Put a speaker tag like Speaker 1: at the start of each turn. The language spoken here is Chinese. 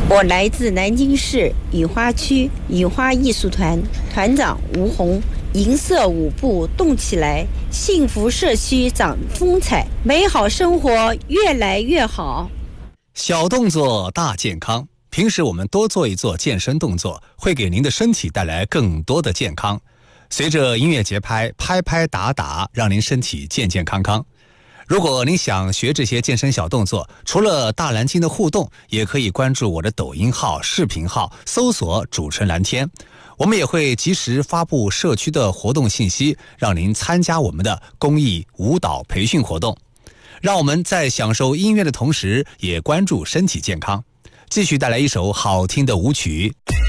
Speaker 1: 我来自南京市雨花区雨花艺术团，团长吴红。银色舞步动起来，幸福社区长风采，美好生活越来越好。
Speaker 2: 小动作大健康，平时我们多做一做健身动作，会给您的身体带来更多的健康。随着音乐节拍，拍拍打打，让您身体健健康康。如果您想学这些健身小动作，除了大蓝鲸的互动，也可以关注我的抖音号、视频号，搜索主持人蓝天。我们也会及时发布社区的活动信息，让您参加我们的公益舞蹈培训活动。让我们在享受音乐的同时，也关注身体健康。继续带来一首好听的舞曲。